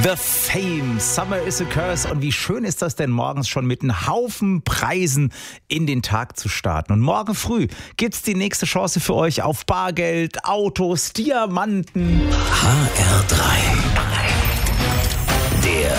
The Fame, Summer is a Curse. Und wie schön ist das denn, morgens schon mit einem Haufen Preisen in den Tag zu starten. Und morgen früh gibt's die nächste Chance für euch auf Bargeld, Autos, Diamanten. HR3. Der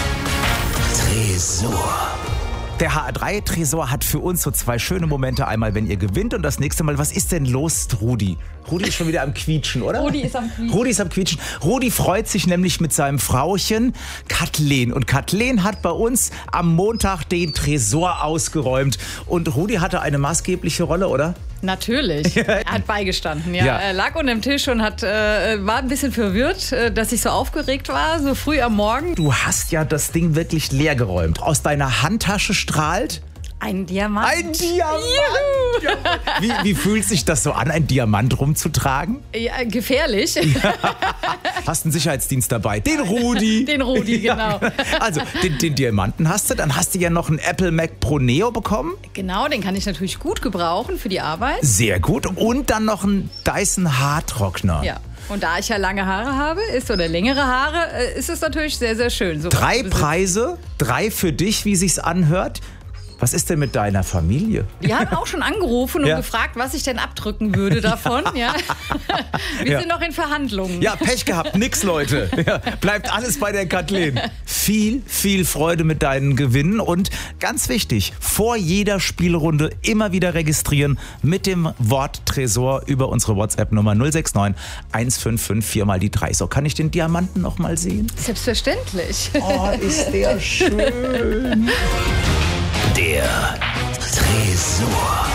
Tresor. Der HR3-Tresor hat für uns so zwei schöne Momente. Einmal, wenn ihr gewinnt, und das nächste Mal, was ist denn los, Rudi? Rudi ist schon wieder am Quietschen, oder? Rudi ist am Quietschen. Rudi ist am Quietschen. Rudi freut sich nämlich mit seinem Frauchen Kathleen. Und Kathleen hat bei uns am Montag den Tresor ausgeräumt. Und Rudi hatte eine maßgebliche Rolle, oder? Natürlich. Er hat beigestanden. Ja. Ja. Er lag unter dem Tisch und war ein bisschen verwirrt, dass ich so aufgeregt war, so früh am Morgen. Du hast ja das Ding wirklich leer geräumt. Aus deiner Handtasche strahlt Ein Diamant. ein Diamant. Wie fühlt sich das so an, ein Diamant rumzutragen? Ja, gefährlich. Hast einen Sicherheitsdienst dabei. Den Rudi. Den Rudi, genau. Ja, also, den Diamanten hast du. Dann hast du ja noch einen Apple Mac Pro Neo bekommen. Genau, den kann ich natürlich gut gebrauchen für die Arbeit. Sehr gut. Und dann noch einen Dyson Haartrockner. Ja. Und da ich ja lange Haare habe, oder längere Haare, ist es natürlich sehr, sehr schön. So 3 Preise, 3 für dich, wie sich's anhört. Was ist denn mit deiner Familie? Die haben auch schon angerufen und Ja. gefragt, was ich denn abdrücken würde davon. Ja. Wir Ja. sind noch in Verhandlungen. Ja, Pech gehabt, nix, Leute. Ja, bleibt alles bei der Kathleen. Viel, viel Freude mit deinen Gewinnen und ganz wichtig, vor jeder Spielrunde immer wieder registrieren mit dem Wort Tresor über unsere WhatsApp-Nummer 069 155 4 mal die 3. So, kann ich den Diamanten noch mal sehen? Selbstverständlich. Oh, ist der schön. Der Tresor.